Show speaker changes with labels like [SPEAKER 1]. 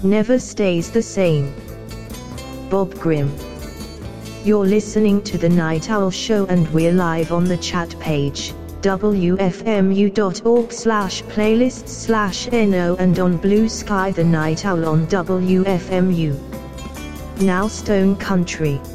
[SPEAKER 1] never stays the same. Bob Grimm. You're listening to The Night Owl Show and we're live on the chat page, wfmu.org/playlists/no, and on Blue Sky The Night Owl on WFMU. Now Stone Country.